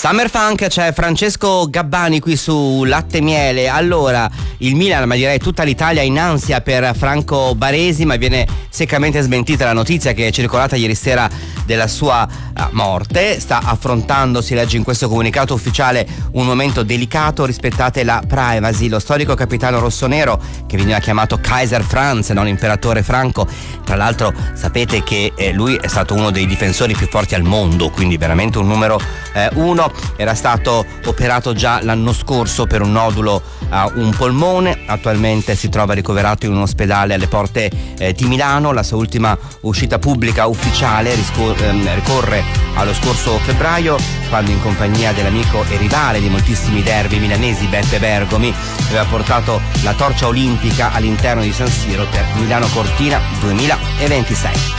Summer Funk, c'è Francesco Gabbani qui su Latte e Miele. Allora, il Milan, ma direi tutta l'Italia, in ansia per Franco Baresi, ma viene seccamente smentita la notizia che è circolata ieri sera della sua morte. Sta affrontando, si legge in questo comunicato ufficiale, un momento delicato, rispettate la privacy. Lo storico capitano rossonero, che veniva chiamato Kaiser Franz, non imperatore Franco, tra l'altro sapete che lui è stato uno dei difensori più forti al mondo, quindi veramente un numero uno. Era stato operato già l'anno scorso per un nodulo a un polmone, attualmente si trova ricoverato in un ospedale alle porte di Milano. La sua ultima uscita pubblica ufficiale ricorre allo scorso febbraio, quando in compagnia dell'amico e rivale di moltissimi derby milanesi Beppe Bergomi aveva portato la torcia olimpica all'interno di San Siro per Milano Cortina 2026.